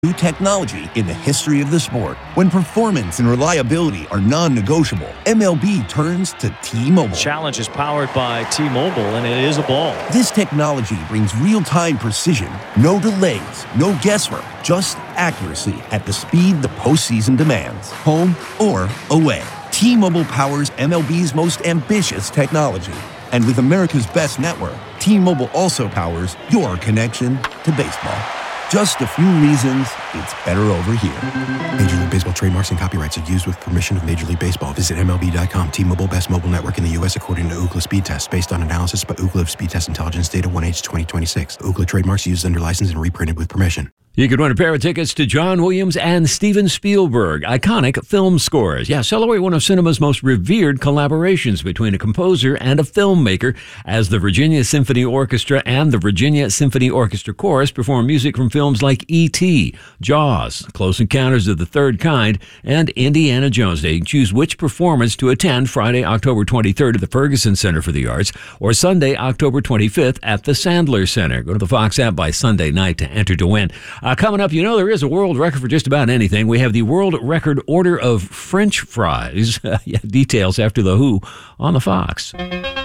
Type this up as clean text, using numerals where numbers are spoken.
new technology in the history of the sport. When performance and reliability are non-negotiable, MLB turns to T-Mobile. Challenge is powered by T-Mobile, and it is a ball. This technology brings real-time precision, no delays, no guesswork, just accuracy at the speed the postseason demands. Home or away, T-Mobile powers MLB's most ambitious technology. And with America's best network, T-Mobile also powers your connection to baseball. Just a few reasons it's better over here. Major League Baseball trademarks and copyrights are used with permission of Major League Baseball. Visit MLB.com. T-Mobile, best mobile network in the U.S. according to Ookla Speed Test. Based on analysis by Ookla of Speed Test Intelligence Data 1H 2026. Ookla trademarks used under license and reprinted with permission. You could win a pair of tickets to John Williams and Steven Spielberg, iconic film scores. Yeah, celebrate one of cinema's most revered collaborations between a composer and a filmmaker as the Virginia Symphony Orchestra and the Virginia Symphony Orchestra Chorus perform music from films like E.T., Jaws, Close Encounters of the Third Kind, and Indiana Jones. They can choose which performance to attend Friday, October 23rd at the Ferguson Center for the Arts or Sunday, October 25th at the Sandler Center. Go to the Fox app by Sunday night to enter to win. Coming up, there is a world record for just about anything. We have the world record order of French fries. Details after The Who on the Fox.